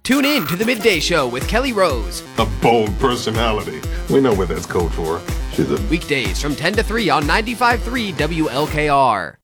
Tune in to The Midday Show with Kelly Rose. A bold personality. We know what that's code for. She's a... Weekdays from 10 to 3 on 95.3 WLKR.